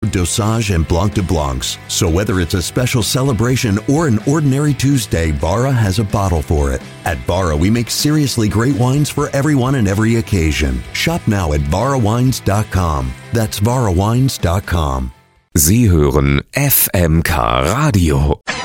Dosage, and Blanc de Blancs. So whether it's a special celebration or an ordinary Tuesday, Barra has a bottle for it. At Barra, we make seriously great wines for everyone and every occasion. Shop now at barrawines.com. That's barrawines.com. Sie hören FMK Radio.